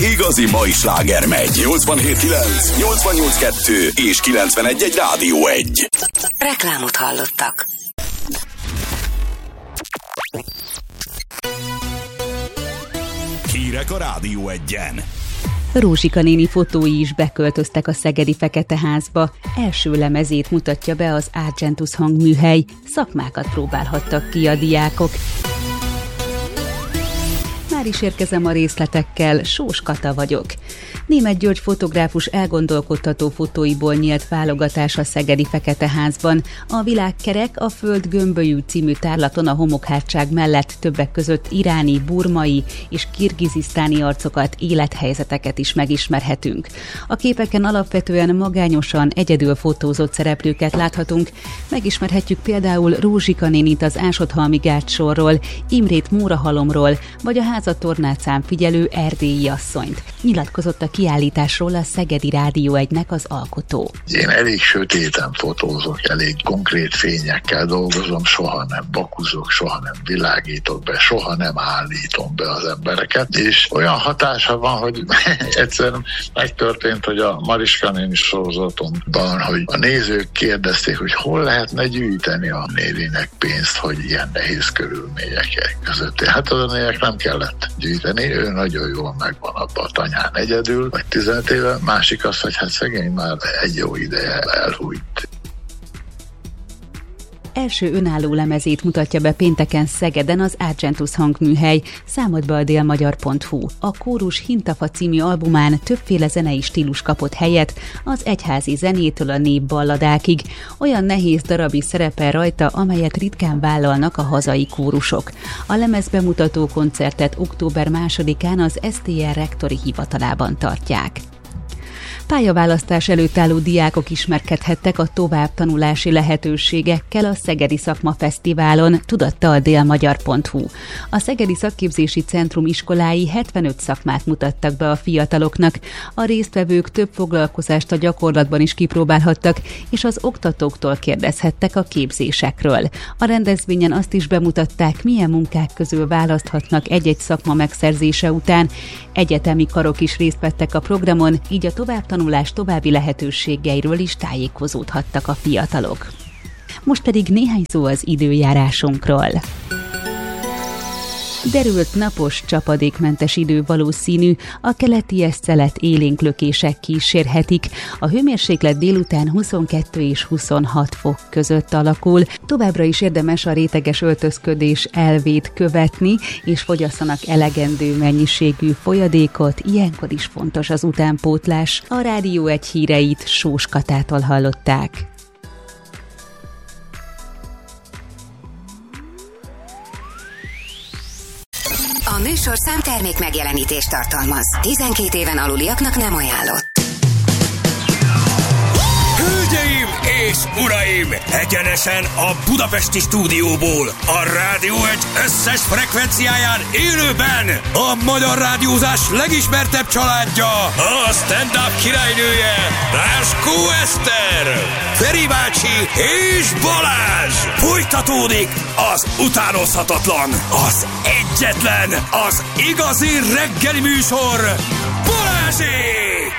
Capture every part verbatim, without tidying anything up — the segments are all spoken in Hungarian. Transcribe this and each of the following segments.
igazi mai sláger megy. nyolcvanhét kilenc, nyolcvannyolc kettő és kilencvenegy egy Rádió egy. Reklámot hallottak. Hírek a Rádió egyen. Rózsika néni fotói is beköltöztek a szegedi Feketeházba. Első lemezét mutatja be az Argentus hangműhely. Szakmákat próbálhattak ki a diákok. Már is érkezem a részletekkel, Sós Kata vagyok. Németh György fotográfus elgondolkodtató fotóiból nyílt válogatás a szegedi Feketeházban. A Világ kerek, a Föld gömbölyű című tárlaton a homokhátság mellett többek között iráni, burmai és kirgizisztáni arcokat, élethelyzeteket is megismerhetünk. A képeken alapvetően magányosan, egyedül fotózott szereplőket láthatunk. Megismerhetjük például Rózsika nénit az Ásodhalmi gácsorról, Imrét Mórahalomról, vagy a házatornácán figyelő erdélyi asszonyt. Nyilatkozott a kiállításról a Szegedi Rádió egynek az alkotó. Én elég sötéten fotózok, elég konkrét fényekkel dolgozom, soha nem bakuzok, soha nem világítok be, soha nem állítom be az embereket, és olyan hatása van, hogy egyszerűen megtörtént, hogy a Mariska néni sorozatomban, hogy a nézők kérdezték, hogy hol lehetne gyűjteni a néninek pénzt, hogy ilyen nehéz körülmények között. Hát az a néninek nem kellett gyűjteni, ő nagyon jól megvan abban a tanyán egyedül, vagy tizenöt éve, másik az, hogy hát szegény már egy jó ideje elhújt. Első önálló lemezét mutatja be pénteken Szegeden az Argentus hangműhely, számolt be a délmagyar pont hu. A Kórus Hintafa című albumán többféle zenei stílus kapott helyet, az egyházi zenétől a népballadákig. Olyan nehéz darab is szerepel rajta, amelyet ritkán vállalnak a hazai kórusok. A lemez bemutató koncertet október másodikán az es té er rektori hivatalában tartják. Pályaválasztás előtt álló diákok ismerkedhettek a továbbtanulási lehetőségekkel a Szegedi Szakmafesztiválon, tudatta a délmagyar pont hu. A Szegedi Szakképzési Centrum iskolái hetvenöt szakmát mutattak be a fiataloknak. A résztvevők több foglalkozást a gyakorlatban is kipróbálhattak, és az oktatóktól kérdezhettek a képzésekről. A rendezvényen azt is bemutatták, milyen munkák közül választhatnak egy-egy szakma megszerzése után. Egyetemi karok is részt vettek a programon, így a továbbtanulás további lehetőségeiről is tájékozódhattak a fiatalok. Most pedig néhány szó az időjárásunkról. Derült, napos, csapadékmentes idő valószínű, a keleti szelet élénk lökések kísérhetik. A hőmérséklet délután huszonkettő és huszonhat fok között alakul. Továbbra is érdemes a réteges öltözködés elvét követni, és fogyasszanak elegendő mennyiségű folyadékot, ilyenkor is fontos az utánpótlás. A Rádió egy híreit Sós Katától hallották. A műsorszám termék megjelenítést tartalmaz. tizenkét éven aluliaknak nem ajánlott. Hölgyeim és uraim! Egyenesen a budapesti stúdióból, a Rádió egy összes frekvenciáján élőben a magyar rádiózás legismertebb családja, a stand-up királynője, Ráskó Eszter, Feri bácsi és Balázs! Folytatódik az utánozhatatlan, az egyetlen, az igazi reggeli műsor, Balázsék!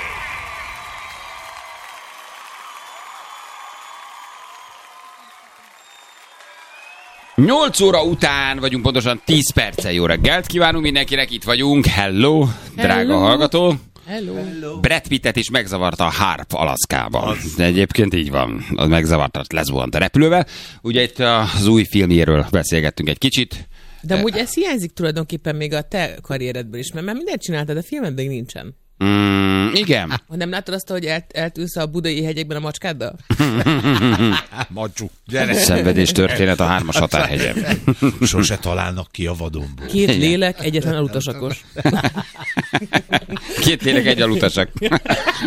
nyolc óra után vagyunk, pontosan tíz perccel. Jó reggelt kívánunk mindenkinek, itt vagyunk. Hello, drága Hello. hallgató. Hello. Hello. Brad Pittet is megzavarta a Harp Alaszkában. De egyébként így van. Az megzavarta, lezuhant a repülővel. Ugye itt az új filmjéről beszélgettünk egy kicsit. De amúgy ez hiányzik tulajdonképpen még a te karrieredből is, mert mindent csináltad, a filmed még nincsen. Mm, igen. Ha nem látod azt, hogy el, eltűlsz a budai hegyekben a macskáddal? Macsú, gyere! Szenvedés történet a hármas határhegyen. Sose találnak ki a vadonból. Két lélek, egyetlen alutasakos. Két lélek, egy alutasak.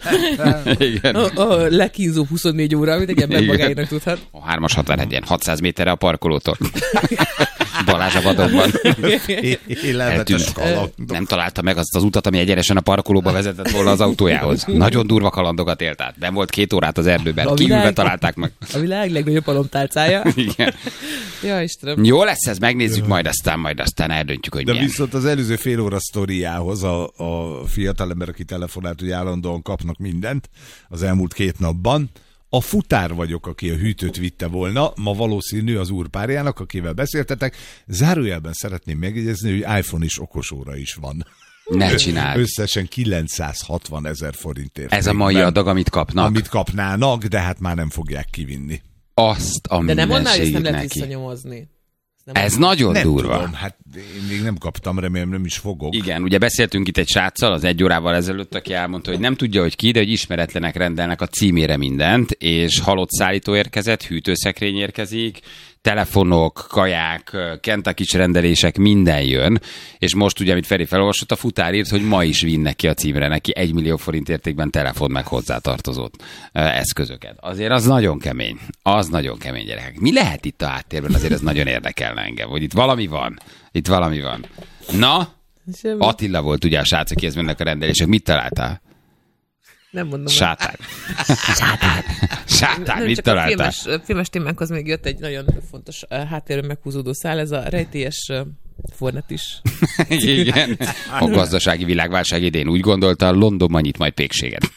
Igen. A, a legkínzó huszonnégy óra, amit egy ember magáénak tudhat. A hármas határhegyen, hatszáz méterre a parkolótól. Balázs a vadonban. Élelmetes kalandok. Nem találta meg azt az utat, ami egyenesen a parkolóba vezetett volna az autójához. Nagyon durva kalandokat élt át. Ben volt két órát az erdőben. Kívülbe találták meg. A világ legnagyobb alomtálcája. Igen. Ja, Istenem. Jó lesz ez, megnézzük majd aztán, majd aztán eldöntjük, hogy De milyen. viszont az előző fél óra sztoriához a, a fiatalember, aki telefonált, hogy állandóan kapnak mindent az elmúlt két napban. A futár vagyok, aki a hűtőt vitte volna, ma valószínű az úr párjának, akivel beszéltetek. Zárójelben szeretném megjegyezni, hogy iPhone is okosóra is van. Ne csináld. Összesen kilencszázhatvan ezer forintért. Ez a mai adag, amit kapnak. Amit kapnának, de hát már nem fogják kivinni. Azt a De nem onnan, hogy ezt nem mindenségét lehet neki. visszanyomozni. Ez nagyon Nem durva. tudom, hát én még nem kaptam, remélem nem is fogok. Igen, ugye beszéltünk itt egy sráccal az egy órával ezelőtt, aki elmondta, hogy nem tudja, hogy ki, de hogy ismeretlenek rendelnek a címére mindent, és halott szállító érkezett, hűtőszekrény érkezik, telefonok, kaják, Kentucky-s rendelések, minden jön, és most ugye, amit Feri felolvasott, a futár írt, hogy ma is vinnek ki a címre neki egy millió forint értékben telefon meg hozzátartozott eszközöket. Azért az nagyon kemény. Az nagyon kemény, gyerekek. Mi lehet itt a háttérben? Azért ez nagyon érdekelne engem, hogy itt valami van. Itt valami van. Na, Semmi. Attila volt ugye a srác, akihez mennek a rendelések. Mit találtál? Nem mondom. Sátán. Sátán. Sátán, Nem, mit csak a találtál? filmes, filmes témánkhoz még jött egy nagyon fontos uh, háttérről meghúzódó szál, ez a rejtélyes uh, Fornet is. Igen. A gazdasági világválság idén úgy gondolta, Londonban nyit majd pékséget.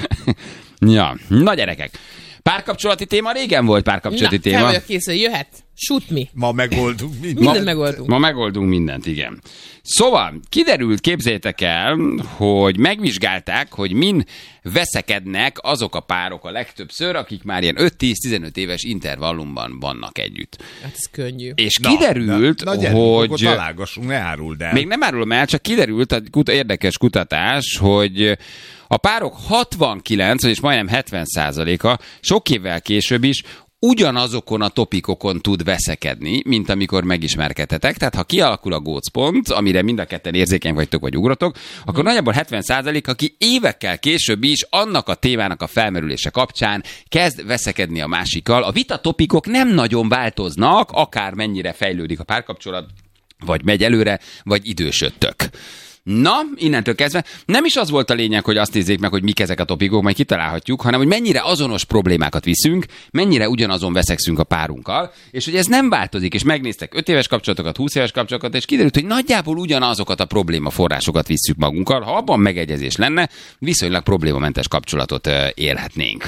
Ja, na gyerekek. Párkapcsolati téma, régen volt párkapcsolati Na, téma. fel vagyok készül, jöhet. Shoot me. Ma megoldunk mindent. Mindent megoldunk. Ma megoldunk mindent, igen. Szóval, kiderült, képzeljétek el, hogy megvizsgálták, hogy min veszekednek azok a párok a legtöbbször, akik már ilyen öt-tíz-tizenöt éves intervallumban vannak együtt. Hát ez könnyű. És Na, kiderült, na, na gyerünk, hogy... akkor találgassunk, ne áruld el. Még nem árulom el, csak kiderült a kut- érdekes kutatás, hogy a párok hatvankilenc, és majdnem hetven százaléka sok évvel később is ugyanazokon a topikokon tud veszekedni, mint amikor megismerkedtetek. Tehát ha kialakul a gócpont, amire mind a ketten érzékeny vagytok vagy ugrotok, akkor hmm. nagyjából hetven százalék, aki évekkel később is annak a témának a felmerülése kapcsán kezd veszekedni a másikkal. A vita topikok nem nagyon változnak, akár mennyire fejlődik a párkapcsolat, vagy megy előre, vagy idősödtök. Na, innentől kezdve nem is az volt a lényeg, hogy azt nézzék meg, hogy mik ezek a topikok, majd kitalálhatjuk, hanem hogy mennyire azonos problémákat viszünk, mennyire ugyanazon veszekszünk a párunkkal, és hogy ez nem változik, és megnéztek öt éves kapcsolatokat, húsz éves kapcsolatokat, és kiderült, hogy nagyjából ugyanazokat a problémaforrásokat visszük magunkkal. Ha abban megegyezés lenne, viszonylag problémamentes kapcsolatot élhetnénk.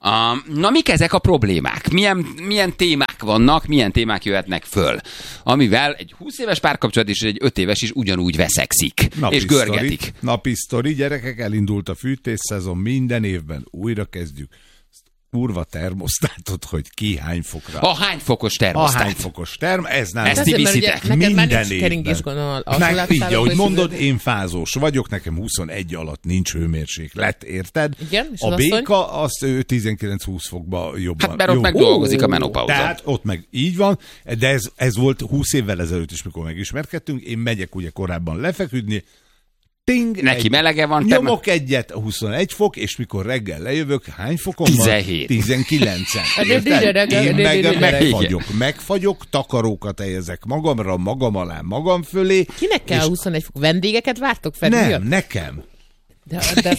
Na, mik ezek a problémák? Milyen, milyen témák vannak, milyen témák jöhetnek föl, amivel egy húsz éves párkapcsolat és egy öt éves is ugyanúgy veszekszik. Napi és görgetik. Sztori, napi sztori, gyerekek, elindult a fűtésszezon, minden évben újra kezdjük. Urva termosztátot, hogy ki hány fokra. A hány fokos A termosztát? hány fokos term, ez nem. Ezt ti viszitek. Neked már Minden nincs évben. keringés, gondolom. Meg, így, ahogy mondod, én fázós vagyok, nekem huszonegy alatt nincs hőmérséklet, érted? Igen, és a az asszony? béka, azt ő tizenkilenc-húsz fokba jobban. Hát mert ott jó. megdolgozik a menopauza. Tehát ott meg így van, de ez, ez volt húsz évvel ezelőtt is, mikor megismerkedtünk. Én megyek ugye korábban lefeküdni, ting, Neki egy, melege van, te nyomok egyet, huszonegy fok, és mikor reggel lejövök, hány fokon van? tizenhét. tizenkilencen. de Érted? reggel, Én de meg reggel. megfagyok, megfagyok, takarókat helyezek magamra, magam alá, magam fölé. Kinek kell és huszonegy fok? Vendégeket vártok fel? Mi nem, a- nekem. De, de,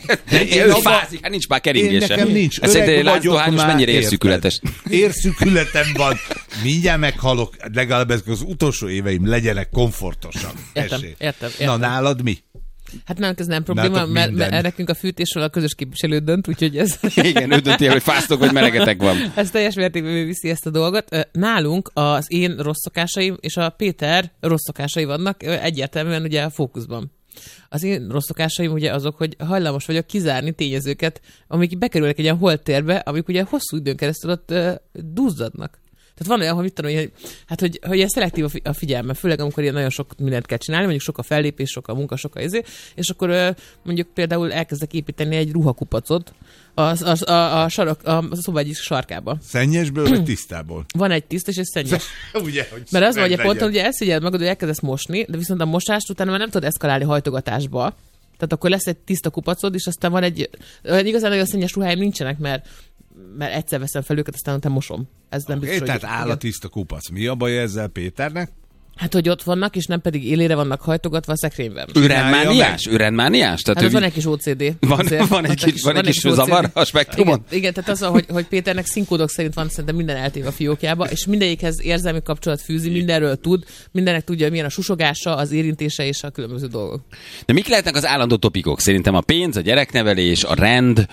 Én Én fázik, hát nincs már Én keringése. nekem nincs. Hát szerinted egy Öreg vagyok láncdohányos már, mennyire érted? érszükületes? Érszükületem van. Mindjárt meghalok, legalább ezek az utolsó éveim legyenek komfortosan. Értem, Esély. értem, Na értem. nálad mi? hát nálunk ez nem probléma, Nálatok mert, minden. mert nekünk a fűtésről a közös képviselő dönt, úgyhogy ez... Igen, ő dönti el, hogy fáztok, vagy melegetek van. Ez teljes mértékben viszi ezt a dolgot. Ö, Nálunk az én rossz szokásaim és a Péter rossz szokásai vannak ö, egyértelműen ugye a fókuszban. Az én rossz szokásaim ugye azok, hogy hajlamos vagyok kizárni tényezőket, amik bekerülnek egy ilyen holttérbe, amik ugye hosszú időn keresztül ott ö, duzzadnak. Tehát van olyan, hogy mit tudom, hogy, hát, hogy, hogy ilyen szelektív a fi- a figyelme, főleg amikor ilyen nagyon sok mindent kell csinálni, mondjuk sok a fellépés, sok a munka, sok a izé, és akkor ö, mondjuk például elkezdek építeni egy ruhakupacot az, az, a, a, sarok, a, a szoba egyik sarkába. Szennyesből vagy tisztából? Van egy tiszta és egy szennyes. Ugye, hogy Mert az van, hogy legyen. ponton ugye elszégyeld magad, hogy elkezdesz mosni, de viszont a mosást utána már nem tudod eszkalálni hajtogatásba, Tehát akkor lesz egy tiszta kupacod, és aztán van egy... Igazán nagyon szennyes ruháim nincsenek, mert, mert egyszer veszem fel őket, aztán utána mosom. Ez nem Okay, biztos, tehát áll a tiszta kupac. Mi a baj ezzel Péternek? Hát, hogy ott vannak, és nem pedig élére vannak hajtogatva a szekrényben. Ürendmániás? Ürendmániás? Tehát Hát az ő... van egy kis o cé dé. Van, Azért. van egy kis, van egy kis o cé dé. zavar a spektrumon? Igen, igen, tehát az, hogy, hogy Péternek színkódok szerint van szerintem minden eltéve a fiókjába, és mindegyikhez érzelmi kapcsolat fűzi, mindenről tud, mindennek tudja, hogy milyen a susogása, az érintése és a különböző dolgok. De mik lehetnek az állandó topikok? Szerintem a pénz, a gyereknevelés, a rend,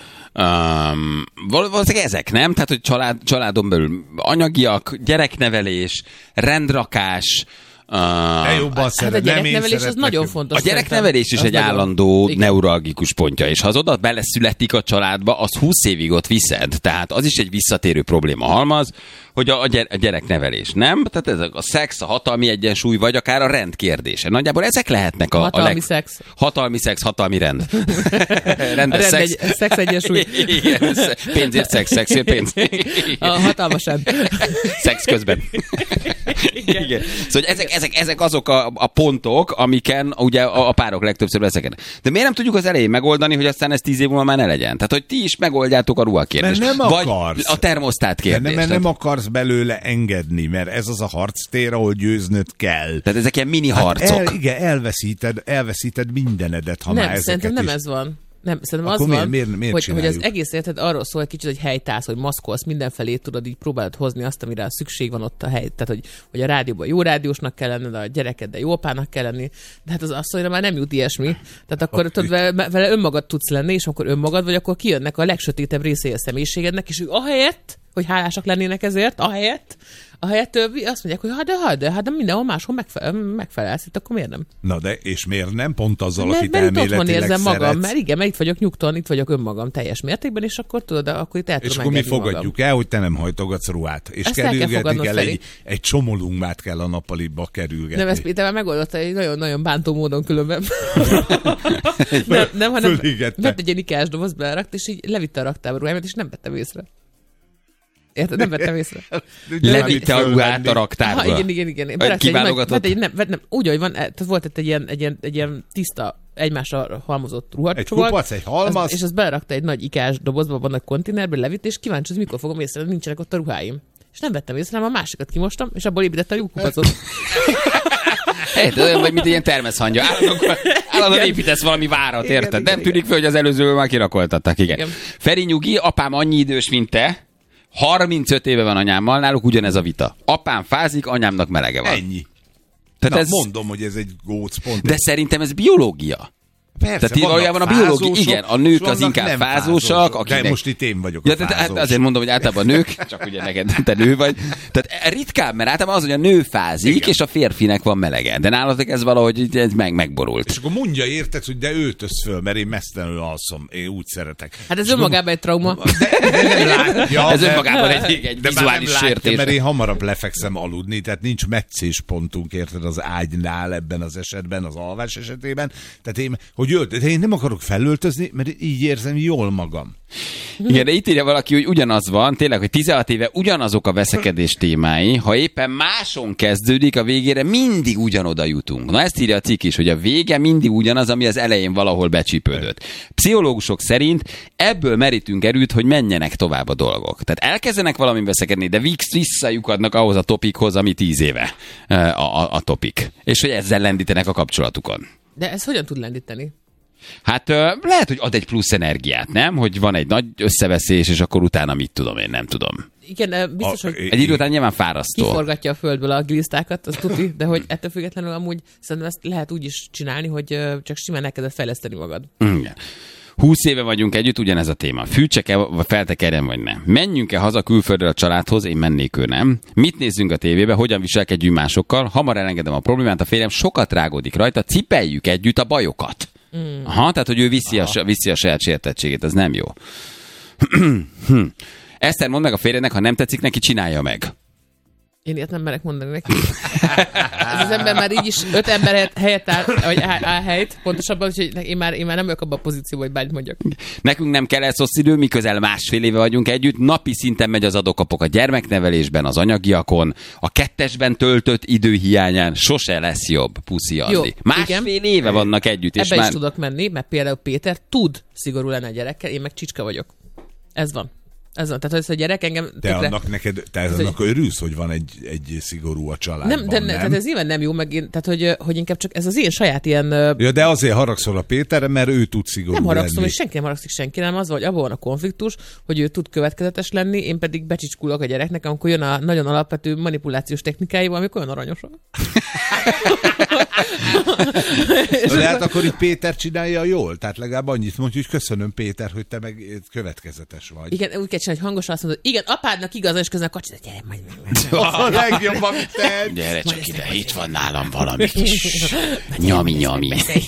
um, valószínűleg ezek, nem? Tehát, hogy család, családon belül anyagiak, gyereknevelés, rendrakás, De jobban szeret, hát a nem én gyereknevelés az szeretlek. nagyon fontos. A gyereknevelés is egy nagyon- állandó Igen. neuralgikus pontja, és ha az oda beleszületik a családba, az húsz évig ott viszed. Tehát az is egy visszatérő probléma halmaz, hogy a, a, gyere, a gyereknevelés, nem? Tehát ez a szex, a hatalmi egyensúly, vagy akár a rend kérdése. Nagyjából ezek lehetnek a, Hatalmi a leg... szex. Hatalmi szex, hatalmi rend. Rendes A rend szex. egy, szex egyensúly. Igen, pénzért szex, szexért pénz. A hatalmas rend. Szex közben. Igen. Igen. Szóval ezek, ezek, ezek azok a, a pontok, amiken ugye a, a párok legtöbbször veszekednek. De miért nem tudjuk az elején megoldani, hogy aztán ez tíz év múlva már ne legyen? Tehát, hogy ti is megoldjátok a ruhakérdést. Mert nem Vagy akarsz. a termosztát De kérdést. nem, mert nem Tehát, akarsz belőle engedni, mert ez az a harctér, ahol győznöd kell. tehát ezek ilyen mini Hát harcok. el, igen, elveszíted, elveszíted mindenedet, ha már Nem, ezeket szerintem nem is. ez van. Nem, szerintem Akkor az miért- van, miért- miért hogy, hogy az csináljuk? egész érted arról szól egy kicsit, hogy helytállsz, hogy maszkolsz, mindenfelé tudod, így próbálod hozni azt, amire szükség van ott a hely. Tehát, hogy, hogy a rádióban jó rádiósnak kell lenned, a gyerekeddel jó apának kell lenni, de hát az asszonyra már nem jut ilyesmi. Tehát akkor tudod, vele, vele önmagad tudsz lenni, és akkor önmagad vagy, akkor kijönnek a legsötétebb részei a személyiségednek, és ő ahelyett, hogy hálásak lennének ezért, ahelyett, ahelyett ő azt mondják, hogy hát de, hát de, hát de mindenhol máshol megfelel, megfelelsz, itt akkor miért nem? Na de, és miért nem? Pont azzal, Mert, akit mert itt otthon elméletileg érzem magam, szeretsz. mert igen, mert itt vagyok nyugton, itt vagyok önmagam teljes mértékben, és akkor tudod, akkor itt el És tudom akkor mi engedni fogadjuk el, hogy te nem hajtogatsz ruhát. És Ezt el kell kerülgetni fogadnod, kell, Feri. egy, egy csomolungmát kell a nappaliba kerülgetni. Nem, ezt Péter már megoldotta egy nagyon-nagyon bántó módon különben. nem, nem, hanem Fölégette. vett egy ilyen ikás doboz, belerakt, és így levitte a raktába ruhámat, és nem vettem észre. Érted? Nem vettem észre. Levitte a ruhát a Ha, raktárba. igen, igen, igen. Berakta egy nagy- Kiválogatott? vett egy, nem, vett, nem, úgy, hogy van, tehát volt itt egy ilyen, egy ilyen, egy ilyen tiszta, egymásra halmozott ruhacsomag. Egy kupac, egy halmaz. Az, és azt belerakta egy nagy ikás dobozba, van egy konténerbe, levitt, és kíváncsi, hogy mikor fogom észre, nincsenek ott a ruháim. És nem vettem észre, hanem a másikat kimostam, és abból építettem a jó kupacot. Egy, olyan vagy, mint egy ilyen termeszhangya. Állandóan, állandóan építesz valami várat, Igen, érted? igen, Nem igen. tűnik fel, hogy az előzőből már kirakoltattak, igen. Igen. Feri nyugi, apám annyi idős, mint te. harmincöt éve van anyámmal, náluk ugyanez a vita. Apám fázik, anyámnak melege van. Ennyi. Tehát Na, ez, mondom, hogy ez egy gócpont. de szerintem ez biológia. Persze, Tehát így vannak valójában a biológia, fázósok, igen, a nők és az vannak inkább nem fázósak, akinek... De most itt én vagyok Ja, a tehát fázós. azért mondom, hogy általában a nők, csak ugye neked te nő vagy. Tehát ritkább, mert általában az, hogy a nő fázik, Igen. és a férfinek van melege. De nálatok ez valahogy így ez meg, megborult. És akkor mondja, érted, hogy de öltöz föl, mert én mesztelenül alszom. Én úgy szeretek. Hát ez És akkor- önmagában egy trauma. De, de nem látja. Ez de- önmagában egy, egy de már nem vizuális látja, sértés. mert én hamarabb lefekszem aludni, tehát nincs meccéspontunk, érted, az ágynál ebben az esetben, az alvás esetében. Tehát én, hogy ölt, de én nem akarok felöltözni, mert így érzem jól magam. Igen, de itt írja valaki, hogy ugyanaz van, tényleg, hogy tizenhat éve ugyanazok a veszekedés témái, ha éppen máson kezdődik, a végére mindig ugyanoda jutunk. Na ezt írja a cikk is, hogy a vége mindig ugyanaz, ami az elején valahol becsípődött. Pszichológusok szerint ebből merítünk erőt, hogy menjenek tovább a dolgok. Tehát elkezdenek valami veszekedni, de visszajukadnak ahhoz a topikhoz, ami tíz éve a, a, a topik. És hogy ezzel lendítenek a kapcsolatukon. De ez hogyan tud lendíteni? Hát ö, lehet, hogy ad egy plusz energiát, nem? Hogy van egy nagy összeveszés, és akkor utána mit tudom én, nem tudom. Igen, eh, biztos, A- hogy Egy idő után nyilván fárasztó. kiforgatja a földből a glisztákat, az tuti, de hogy ettől függetlenül amúgy szerintem ezt lehet úgy is csinálni, hogy ö, csak simán elkezded fejleszteni magad. Igen. húsz éve vagyunk együtt, ugyanez a téma. Fűtsek-e, vagy feltekerjen, vagy nem? Menjünk-e haza külföldről a családhoz? Én mennék, ő nem. Mit nézzünk a tévébe? Hogyan viselkedjünk másokkal? Hamar elengedem a problémát, a férjem sokat rágódik rajta, cipeljük együtt a bajokat. Mm. Aha, tehát, hogy ő viszi a, viszi a saját sértettségét, ez nem jó. Eszter, mondd meg a férjednek, ha nem tetszik neki, csinálja meg. Én ilyet nem merek mondani neki. Ez az ember már így is öt ember helyett áll, vagy áll, áll helyt, pontosabban, úgyhogy én már, én már nem vagyok abban a pozícióban, hogy bármit mondjak. Nekünk nem kell ez hosszú idő, mi közel másfél éve vagyunk együtt, napi szinten megy az adokapok a gyermeknevelésben, az anyagiakon, a kettesben töltött idő hiányán sose lesz jobb, puszi Andi. Jó, másfél igen. éve vannak együtt. És ebbe már... is tudok menni, mert például Péter tud szigorú lenni a gyerekkel, én meg csicska vagyok. Ez van. Ez van, tehát ez a gyerek engem... De tökre... annak neked, te ez annak hogy... örülsz, hogy van egy, egy szigorú a családban, nem? De ne, nem? Tehát ez nyilván nem jó, meg én, tehát hogy, hogy inkább csak ez az én saját ilyen... Ja, de azért haragszol a Péterre, mert ő tud szigorú Nem haragszom, lenni. és senki nem haragszik senki, nem az, hogy abban van a konfliktus, hogy ő tud következetes lenni, én pedig becsicskulok a gyereknek, amikor jön a nagyon alapvető manipulációs technikáival, amik olyan aranyosak. De hát akkor itt Péter csinálja jól, tehát legalább annyit mondja, hogy köszönöm Péter, hogy te meg következetes vagy. Igen, úgy kell csinálni, hogy hangosan azt mondod, igen, apádnak igazán, és közben a kacsit, gyere, majd meg. A legjobb, amit te. Gyere csak ide, itt van nálam valami kis nyami-nyami.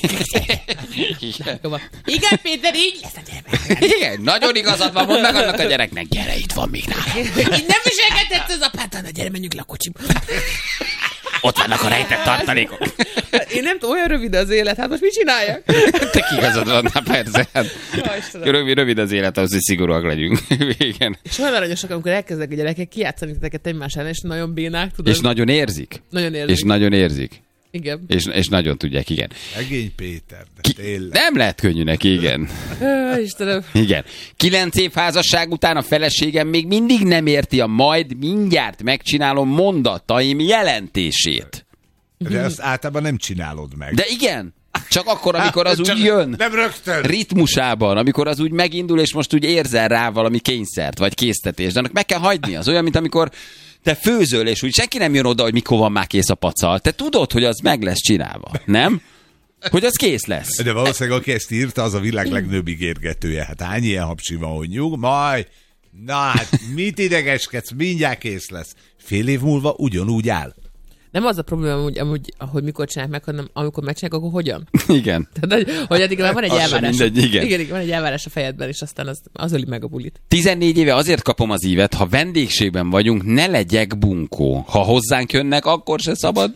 Igen, Péter, így lesz a gyermek. Igen, nagyon igazad van, mondd meg annak a gyereknek, gyere, itt van még nálam. Így nem viselkedett az apáddal, na gyere, menjünk le a kocsiba. Ott vannak a rejtett tartalékok. Én nem tudom, olyan rövid az élet, hát most mit csináljak? Te igazad van, na persze. Rövid, rövid az élet, ahhoz, hogy szigorúak legyünk. Igen. És olyan aranyosak, amikor elkezdek a gyerekek kijátszani titeket egymás ellen, és nagyon bénák, tudod? És nagyon érzik. Nagyon érzik. És nagyon érzik. Igen. És, és nagyon tudják, igen. Egény Péter, de Ki, tényleg. nem lehet könnyű neki, igen. Ö, Istenem. Igen. Kilenc év házasság után a feleségem még mindig nem érti a majd mindjárt megcsinálom mondataim jelentését. De azt általában nem csinálod meg. De igen. Csak akkor, amikor az úgy jön. Nem rögtön. Ritmusában, amikor az úgy megindul, és most úgy érzel rá valami kényszert, vagy késztetést. De annak meg kell hagyni. Az olyan, mint amikor te főzöl, és úgy senki nem jön oda, hogy mikor van már kész a pacal. Te tudod, hogy az meg lesz csinálva. Nem? Hogy az kész lesz. De valószínűleg, aki ezt írta, az a világ legnőbb ígérgetője. Hát hány ilyen hapsi van, hogy nyug, majd, na hát mit idegeskedsz, mindjárt kész lesz. Fél év múlva ugyanúgy áll. Nem az a probléma, hogy, amúgy, hogy mikor csinálják meg, hanem amikor megcsinálják, akkor hogyan? Igen. Tehát, hogy, hogy addig már van egy elvárás. Mindegy, igen. igen. Igen, van egy elvárás a fejedben, és aztán az, az öli meg a bulit. tizennégy éve azért kapom az ívet, ha vendégségben vagyunk, ne legyek bunkó. Ha hozzánk jönnek, akkor se szabad.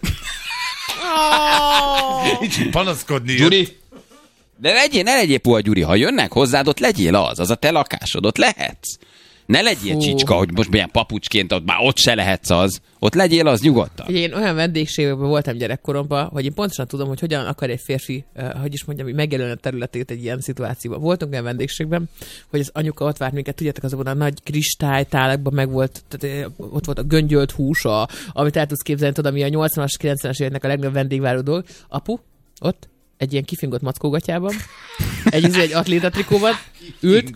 Így panaszkodni. Gyuri, de legyél, ne legyél puha, Gyuri. Ha jönnek hozzád, ott legyél az. Az a te lakásod, ott lehetsz. Ne legyél Fú. csicska, hogy most milyen papucsként, ott már ott se lehetsz az. Ott legyél az nyugodtan. Ugye én olyan vendégségekben voltam gyerekkoromban, hogy én pontosan tudom, hogy hogyan akar egy férfi, uh, hogy is mondjam, megjelölni a területét egy ilyen szituációban. Voltunk olyan vendégségben, hogy az anyuka ott várt minket, tudjátok, azokban a nagy kristálytálakban meg volt, tehát ott volt a göngyölt hús, a, amit el tudsz képzelni, tudod, ami a nyolcvanas, kilencvenes éveknek a legnagyobb vendégváró dolog. Apu, ott, egy ilyen kifingott mackógatyában, egy, egy atlétatrikóban, ült,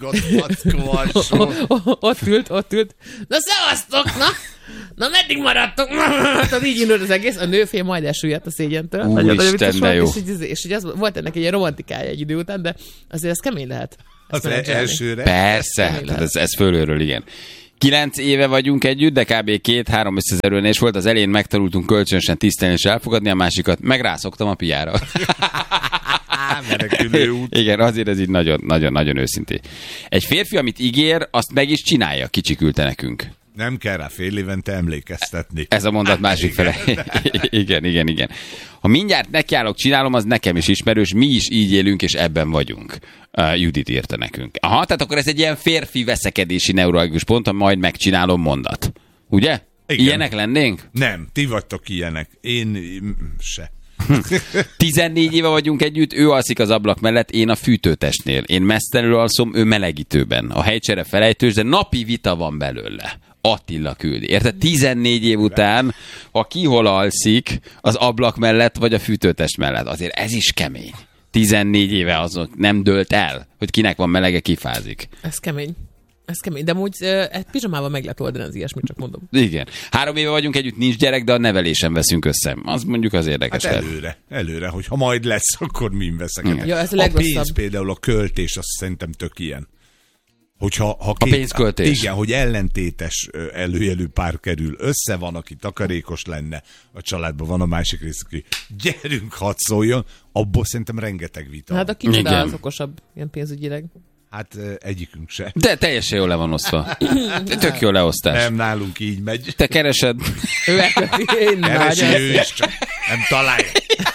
ott ült, ott ült, na szevasztok, na, na meddig maradtok, tehát így indult az egész, a nőfél majd elsüllyedt a szégyentől. Úristen, de jó. És, és, és, és az, volt ennek egy ilyen romantikája egy idő után, de azért ez kemény lehet. Az elsőre? Persze, tehát ez, ez fölőről, igen. Kilenc éve vagyunk együtt, de kb. két-három összezerülés volt. Az elején megtanultunk kölcsönösen tisztelni és elfogadni, a másikat meg rászoktam a piára. Menekülő út. Igen, azért ez így nagyon-nagyon őszintén. Egy férfi, amit ígér, azt meg is csinálja, kicsikülte nekünk. Nem kell rá fél évente emlékeztetni. Ez a mondat másik fele. Igen, igen, igen. Ha mindjárt nekiállok, csinálom, az nekem is ismerős, mi is így élünk, és ebben vagyunk. Uh, Judit írta nekünk. Aha, tehát akkor ez egy ilyen férfi veszekedési neuralgikus pont, ha majd megcsinálom mondat. Ugye? Igen. Ilyenek lennénk? Nem, ti vagytok ilyenek. Én se. tizennégy éve vagyunk együtt, ő alszik az ablak mellett, én a fűtőtestnél. Én mesztelenül alszom, ő melegítőben. A helycsere felejtős, de napi vita van belőle. Attila küldi. Érted? tizennégy év után, ha ki hol alszik, az ablak mellett, vagy a fűtőtest mellett. Azért ez is kemény. tizennégy éve azok nem dőlt el, hogy kinek van melege, kifázik. Ez kemény. Ez kemény, de amúgy egy pizsamával meg lehet oldani az ilyesmit, csak mondom. Igen. Három éve vagyunk együtt, nincs gyerek, de a nevelésen veszünk össze. Az mondjuk az érdekes. Hát előre, előre, hogy ha majd lesz, akkor min veszek. Ja, ez a, a pénz például, a költés, azt szerintem tök ilyen. Hogyha, ha két, a pénzköltés. Igen, hogy ellentétes előjelű pár kerül össze, van, aki takarékos lenne, a családban van a másik rész, aki gyerünk, hadd szóljon, abból szerintem rengeteg vita. Hát a kicsit az okosabb ilyen pénzügyileg. Hát egyikünk se. De teljesen jól le van osztva. Tök jó leosztás. Nem, nálunk így megy. Te keresed. Ő elköti, én Keresi ő is, csak nem találja.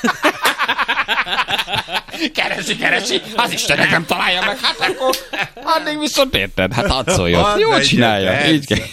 Keresi, keresi, az Istennek nem találja meg, hát akkor addig viszont érted, hát hadd szóljon. Jól csinálja. Így kell.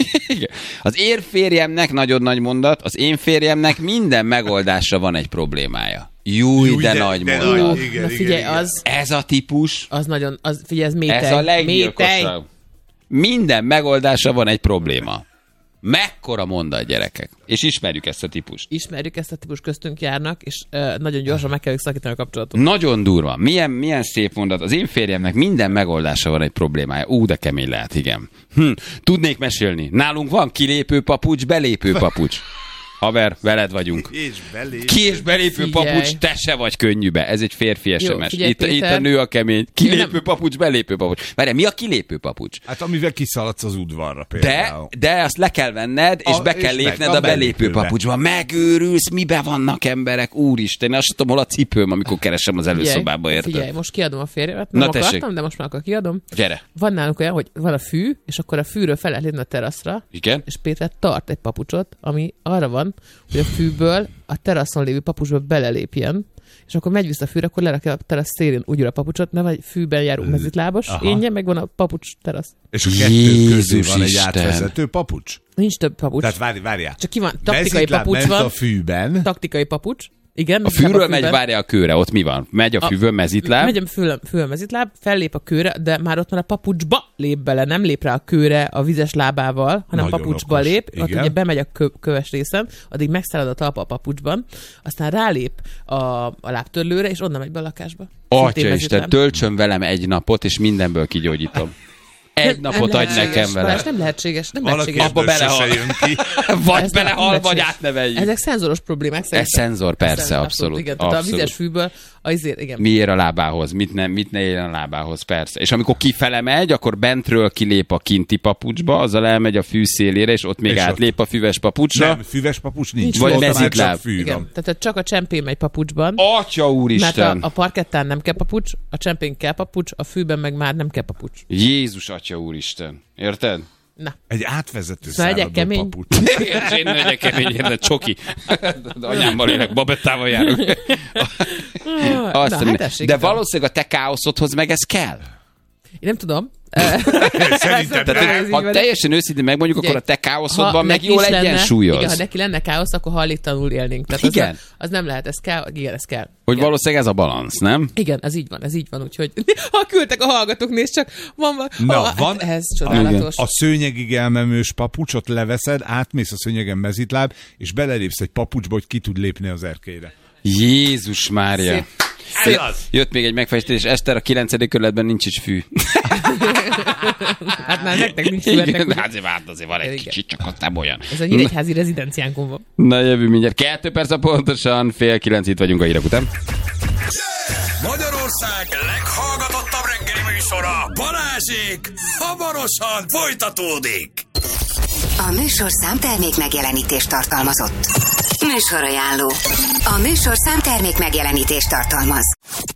Az én férjemnek, nagyon nagy mondat, az én férjemnek minden megoldásra van egy problémája. Júj, Júj, de, de nagy de mondat. nagy, igen, Na figyelj, igen, az, Ez a típus, az nagyon, az, figyelj, ez métej. ez a métej. leggyilkosabb. Minden megoldásra van egy probléma. Mekkora mondat, gyerekek. És ismerjük ezt a típust. Ismerjük ezt a típus, köztünk járnak, és uh, nagyon gyorsan meg kell szakítani a kapcsolatot. Nagyon durva. Milyen, milyen szép mondat. Az én férjemnek minden megoldása van egy problémája. Ú, de kemény lehet, igen. Hm, tudnék mesélni. Nálunk van kilépő papucs, belépő papucs. Haver, veled vagyunk. És belépő. Ki és belépő Figyelj. papucs, te se vagy könnyűbe. Ez egy férfi es em es. figyelj, Itt, itt a Péter. nő a kemény. Kilépő Nem. papucs, belépő papucs. Várj, mi a kilépő papucs? Hát amivel kiszaladsz az udvarra De, például. de azt le kell venned, és A- be kell és meg lépned a a belépő belépőbe. papucsba. Megőrülsz, mibe vannak emberek, úristen, én azt tudom, hol a cipőm, amikor keresem az előszobába, érted? Figyelj, most kiadom a férjemet, nem Na, akartam, tessék. de most már akkor kiadom. Gyere. Van nálunk olyan, hogy van a fű, és akkor a fűről fel lehet lépni a teraszra, Igen? és Péter tart egy papucsot, ami arra van, hogy a fűből a teraszon lévő papucsba belelépjen, és akkor megy vissza a fűre, akkor lerakja a terasz szélén úgy a papucsot, nem egy fűben járó mezitlábos, Aha. énje, meg van a papucs terasz. És a kettő közé Jézus van egy Isten. átvezető papucs? Nincs több papucs. Tehát várj, várjál. Csak ki van, taktikai Mezitláb papucs ment van, a fűben. taktikai papucs. Igen, A mezitláb fűről megy, fűben. várja a kőre, ott mi van? Megy a A- fűvön mezitláb. Megy a fül, fül mezitláb, fellép a kőre, de már ott már a papucsba lép bele, nem lép rá a kőre a vizes lábával, hanem Nagyon papucsba okos. lép, ott Igen. ugye bemegy a kö, köves részen, addig megszárad a talpa a papucsban, aztán rálép a, a lábtörlőre, és onnan megy be a lakásba. Szintén Atya Isten, mezitláb. töltsön velem egy napot, és mindenből kigyógyítom. Egy Nem- napot nem adj lehetséges, nekem vele. Balázs, nem lehetséges, nem Valaki lehetséges. Abba ebből belehal. sose jön ki. Vagy Ez nem belehal, vagy lehetséges. átneveljük. Ezek szenzoros problémák Ez szerintem. szenzor, persze, abszolút. Igen, tehát a abszolút. vizes fűből, azért, igen. Mi ér a lábához, mit ne, mit ne érjen a lábához, persze. És amikor kifele megy, akkor bentről kilép a kinti papucsba, azzal elmegy a fű szélére, és ott még És átlép a füves papucsra. Nem, füves papucs nincs. Nincs Vagy Ott már mezitláb. csak fű Igen, van. tehát csak a csempén megy papucsban. Atya Mert úristen! a, a parkettán nem kell papucs, a csempén kell papucs, a fűben meg már nem kell papucs. Jézus atya úristen. Érted? Na, Egy átvezető Szóval legyek száradó kemény. papucs. És én legyek kemény, érted? Csoki. Anyámmal élek, babettával járok. Azt na, mondja, hát tessék, de tudom. valószínűleg a te káoszodhoz meg ez kell. Én nem tudom. Szerintem Tehát, nem. ez így Ha van. teljesen őszintén megmondjuk, Ugye, akkor a te Ha káoszodban meg neki jól is lenne- egyensúlyoz. Igen, ha neki lenne káosz, akkor hajléktalanul élnénk. Tehát Igen. Az, nem, az nem lehet, ez kell, igen, ez kell. Hogy igen. valószínűleg ez a balansz, nem? Igen, ez így van, ez így van, úgyhogy ha küldtek a hallgatók, nézd csak, van, van, Na, ah, van- hát ez csodálatos. A szőnyegig elmemős papucsot leveszed, átmész a szőnyegen mezitláb, és belelépsz egy papucsba, hogy ki tud lépni az erkélyre. Jézus Mária. Szép. Ez az. Jött még egy megfejtés, Eszter, a kilencedik kerületben nincs is fű. Hát már nektek nincs születnek. Igen, de ugye? azért vált, azért van egy Igen. kicsit, csak ott nem olyan. Ez a nyíregyházi rezidenciánkon van. Na jövő mindjárt. Kettő perc a pontosan, fél kilenc itt vagyunk a hírek után. Magyarország leghallgatottabb reggeli műsora, Balázsék, hamarosan folytatódik. A műsorszám termék megjelenítést tartalmazott. Műsorajánló. A műsorszám termék megjelenítést tartalmaz.